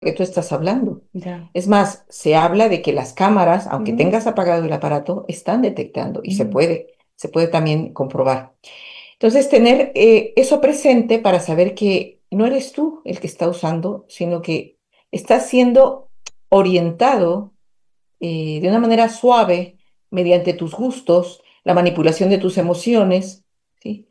que tú estás hablando. Ya. Es más, se habla de que las cámaras, aunque Ujú, tengas apagado el aparato, están detectando y ujú. se puede también comprobar. Entonces, tener eso presente para saber que no eres tú el que está usando, sino que estás siendo orientado de una manera suave mediante tus gustos, la manipulación de tus emociones, ¿sí?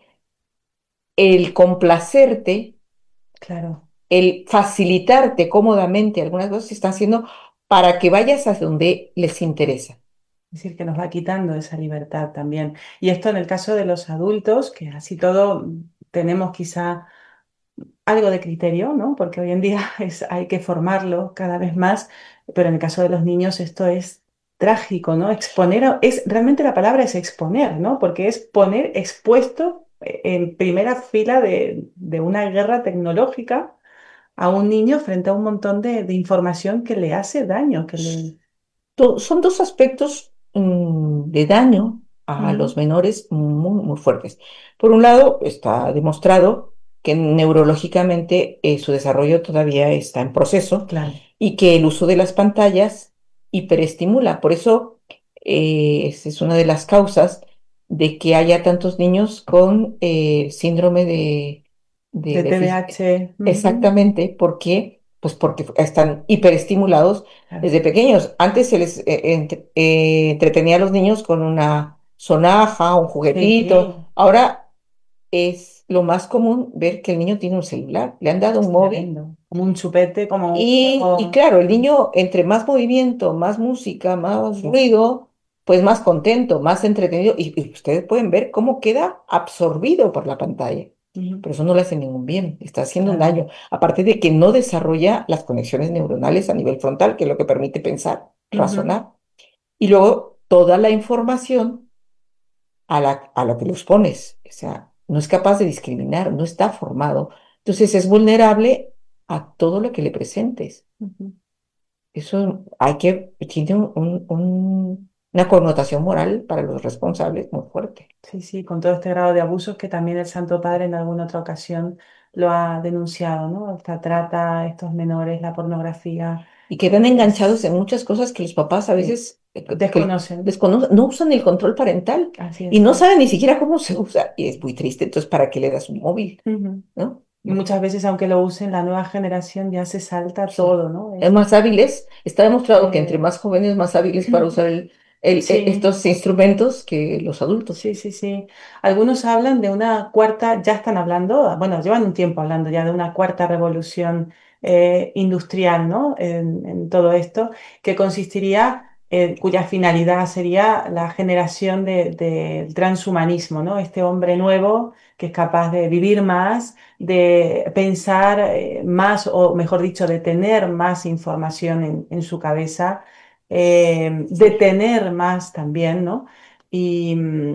El complacerte, Claro. el facilitarte cómodamente algunas cosas se están haciendo para que vayas a donde les interesa. Es decir, que nos va quitando esa libertad también. Y esto en el caso de los adultos, que así todo tenemos quizá algo de criterio, ¿no? Porque hoy en día hay que formarlo cada vez más, pero en el caso de los niños esto es trágico, ¿no? Exponer, realmente la palabra es exponer, ¿no? Porque es poner expuesto en primera fila de una guerra tecnológica a un niño frente a un montón de información que le hace daño, que le... Son dos aspectos de daño a Ujú, los menores muy, muy fuertes. Por un lado, está demostrado que neurológicamente su desarrollo todavía está en proceso claro. y que el uso de las pantallas hiperestimula. Por eso, esa es una de las causas de que haya tantos niños con síndrome de De déficit. TDAH. Ujú, Exactamente, ¿por qué? Pues porque están hiperestimulados claro. desde pequeños. Antes se les entretenía a los niños con una sonaja, un juguetito. Sí, Ahora es lo más común ver que el niño tiene un celular. Le han dado es un móvil tremendo. Como un chupete, como un y juego. claro, el niño entre más movimiento, más música, más ruido, pues más contento, más entretenido. Y ustedes pueden ver cómo queda absorbido por la pantalla. Ujú, Pero eso no le hace ningún bien, está haciendo un claro. daño. Aparte de que no desarrolla las conexiones neuronales a nivel frontal, que es lo que permite pensar, Ujú, razonar. Y luego toda la información a la que los pones. O sea, no es capaz de discriminar, no está formado. Entonces es vulnerable a todo lo que le presentes. ujú. Eso tiene una connotación moral para los responsables muy fuerte. Sí, sí, con todo este grado de abusos que también el Santo Padre en alguna otra ocasión lo ha denunciado, ¿no? Esta trata, estos menores, la pornografía, Y quedan enganchados en es, muchas cosas que los papás a sí, veces que desconocen. no usan el control parental Así y es. no saben ni siquiera cómo se usa. Y es muy triste. Entonces, ¿para qué le das un móvil? Ujú. ¿No? Y muchas veces, aunque lo usen, la nueva generación ya se salta Sí. todo, ¿no? Es más hábiles. Está demostrado que entre Eh, más jóvenes, más hábiles para usar sí. estos instrumentos que los adultos. Sí, sí, sí. Algunos hablan de una cuarta, ya están hablando, bueno, llevan un tiempo hablando ya de una cuarta revolución industrial, ¿no? En todo esto, que consistiría, cuya finalidad sería la generación del transhumanismo, ¿no? Este hombre nuevo que es capaz de vivir más, de pensar más, o mejor dicho, de tener más información en su cabeza, de tener más también, ¿no? Y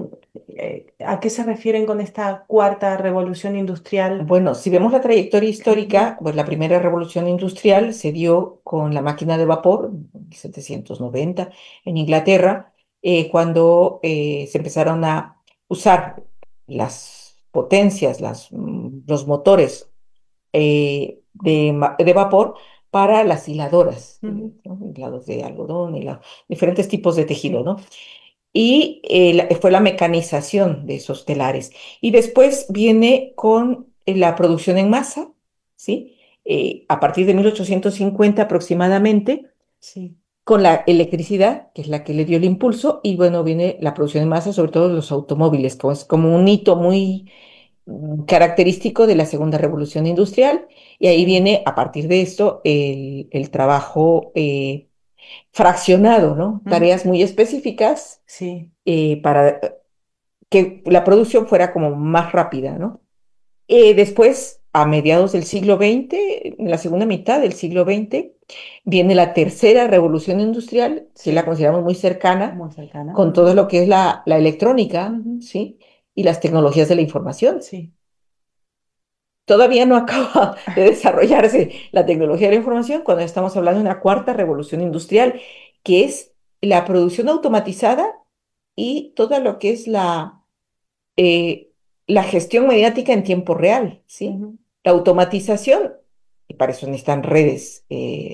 ¿a qué se refieren con esta cuarta revolución industrial? Bueno, si vemos la trayectoria Ujú, histórica, pues la primera revolución industrial se dio con la máquina de vapor, en 1790, en Inglaterra, cuando se empezaron a usar las potencias, los motores de vapor para las hiladoras, ujú, ¿no? Hilados de algodón, diferentes tipos de tejido, ¿no? Y fue la mecanización de esos telares. Y después viene con la producción en masa, ¿sí? A partir de 1850 aproximadamente, sí. con la electricidad, que es la que le dio el impulso, y bueno, viene la producción en masa, sobre todo de los automóviles, que es como un hito muy característico de la segunda revolución industrial, y ahí Sí, viene, a partir de esto, el trabajo fraccionado, ¿no? ujú, Tareas muy específicas sí, para que la producción fuera como más rápida, ¿no? Después, a mediados del siglo XX, en la segunda mitad del siglo XX, viene la tercera revolución industrial, que la sí, consideramos muy cercana, muy cercana. con todo Ujú, lo que es la electrónica, ujú, ¿sí? Y las tecnologías de la información. sí, Todavía no acaba de desarrollarse la tecnología de la información cuando estamos hablando de una cuarta revolución industrial, que es la producción automatizada y todo lo que es eh, la gestión mediática en tiempo real, ¿sí? ujú, La automatización para eso necesitan redes